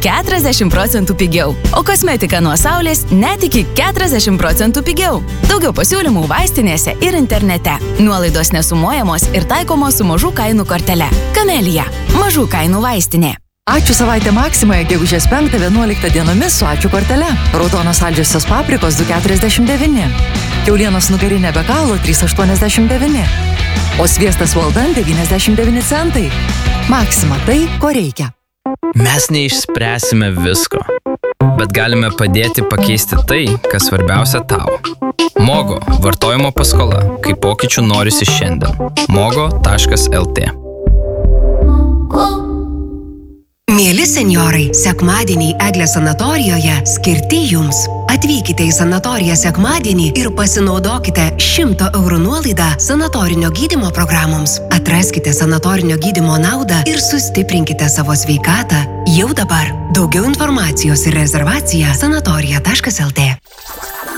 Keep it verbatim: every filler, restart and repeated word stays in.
keturiasdešimt procentų pigiau, o kosmetika nuo Saulės net iki keturiasdešimt procentų pigiau. Daugiau pasiūlymų vaistinėse ir internete. Nuolaidos nesumuojamos ir taikomos su mažų kainų kortele. Kamelija. Mažų kainų vaistinė. Ačiū savaitę Maksimoje gegužės penktą vienuoliktą dienomis su ačiū kortele. Raudonos saldžiosios paprikos du keturiasdešimt devyni. Kiaulienos nugarinė be galo trys aštuoniasdešimt devyni. O sviestas Walden devyniasdešimt devyni centai. Maksima tai, ko reikia. Mes neišspręsime visko, bet galime padėti pakeisti tai, kas svarbiausia tau. Mogo – vartojimo paskola, kai pokyčių norisi šiandien. mogo taškas lt. Mieli senjorai, sekmadieniai Eglės sanatorijoje skirti jums. Atvykite į sanatoriją sekmadienį ir pasinaudokite šimto eurų nuolaidą sanatorinio gydymo programoms. Atraskite sanatorinio gydymo naudą ir sustiprinkite savo sveikatą jau dabar. Daugiau informacijos ir rezervacija sanatorija taškas lt.